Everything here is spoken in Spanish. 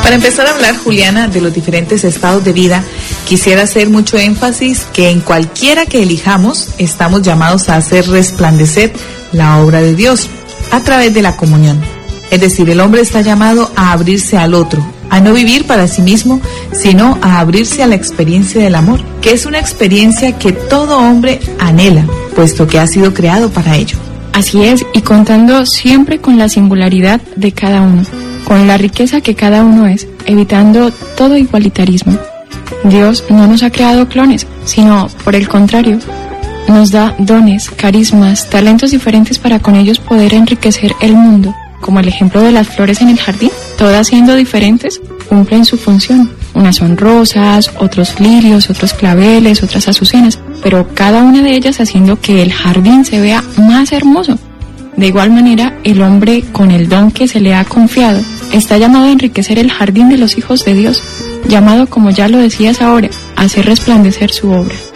Para empezar a hablar, Juliana, de los diferentes estados de vida, quisiera hacer mucho énfasis que en cualquiera que elijamos, estamos llamados a hacer resplandecer la obra de Dios a través de la comunión. Es decir, el hombre está llamado a abrirse al otro, a no vivir para sí mismo, sino a abrirse a la experiencia del amor, que es una experiencia que todo hombre anhela, puesto que ha sido creado para ello. Así es, y contando siempre con la singularidad de cada uno, con la riqueza que cada uno es, evitando todo igualitarismo. Dios no nos ha creado clones, sino, por el contrario, nos da dones, carismas, talentos diferentes para con ellos poder enriquecer el mundo, como el ejemplo de las flores en el jardín. Todas siendo diferentes, cumplen su función. Unas son rosas, otros lirios, otros claveles, otras azucenas, pero cada una de ellas haciendo que el jardín se vea más hermoso. De igual manera, el hombre, con el don que se le ha confiado, está llamado a enriquecer el jardín de los hijos de Dios, llamado, como ya lo decías ahora, a hacer resplandecer su obra.